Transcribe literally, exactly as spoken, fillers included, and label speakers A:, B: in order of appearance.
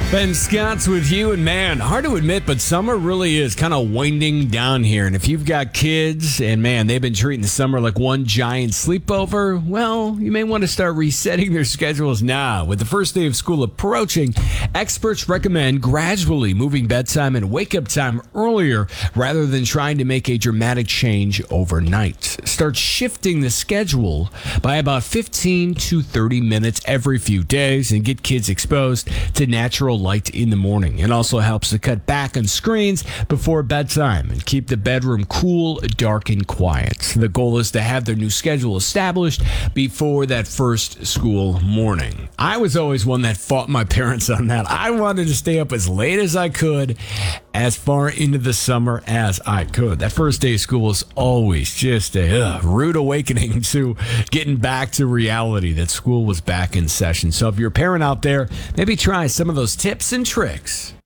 A: Ben Scott's with you, and man, hard to admit, but summer really is kind of winding down here. And if you've got kids, and man, they've been treating the summer like one giant sleepover, well, you may want to start resetting their schedules now. With the first day of school approaching, experts recommend gradually moving bedtime and wake-up time earlier rather than trying to make a dramatic change overnight. Start shifting the schedule by about fifteen to thirty minutes every few days and get kids exposed to natural light in the morning. It also helps to cut back on screens before bedtime and keep the bedroom cool, dark, and quiet. The goal is to have their new schedule established before that first school morning. I was always one that fought my parents on that. I wanted to stay up as late as I could, as far into the summer as I could. That first day of school was always just a ugh, rude awakening to getting back to reality that school was back in session. So if you're a parent out there, maybe try some of those tips and tricks.